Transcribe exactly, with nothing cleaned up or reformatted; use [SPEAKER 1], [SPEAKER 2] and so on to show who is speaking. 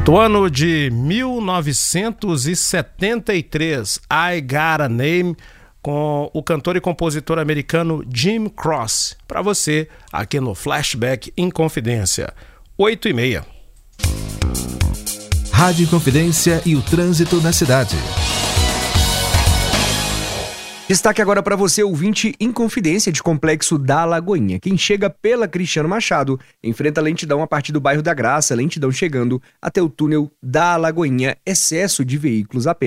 [SPEAKER 1] Do ano de mil novecentos e setenta e três, I Got a Name, com o cantor e compositor americano Jim Croce, para você aqui no Flashback Inconfidência, oito e meia.
[SPEAKER 2] Rádio Inconfidência e o trânsito na cidade.
[SPEAKER 3] Destaque agora para você, ouvinte Inconfidência de Complexo da Lagoinha. Quem chega pela Cristiano Machado enfrenta lentidão a partir do bairro da Graça, lentidão chegando até o túnel da Lagoinha, excesso de veículos apenas.